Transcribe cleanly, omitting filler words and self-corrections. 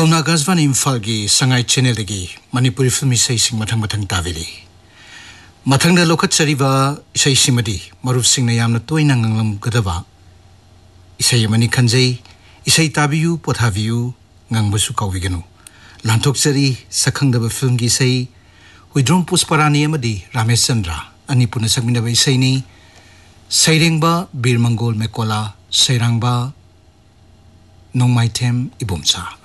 Adolna Gazvan Imfalgi Sangai Channel dagi Manipuri film isai sing mathang tavili. Mathangda lokat sariba isai simadi maruf singna yamna toina nganglam gadaba. Isai mani khanjai isai tabiyu pothaviyu ngangbasu kawiganu. Lantok sari sakhangdaba film gi isai Huidrom Pusparani amadi Ramesh Chandra ani puna sakminaba isai ni Sairengba Birmangol Mekola Sairangba Nongmaithem Ibumsa.